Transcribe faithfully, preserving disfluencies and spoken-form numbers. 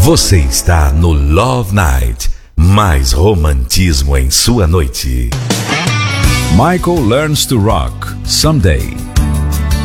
Você está no Love Night. Mais romantismo em sua noite. Michael Learns to Rock, Someday.